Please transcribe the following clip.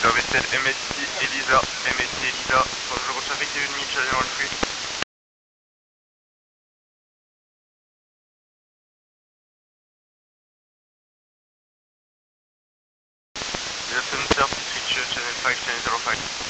Service MSC Elisa, bonjour, traffic to enemy channel 3. Listen, 30 switch channel 5, channel 05.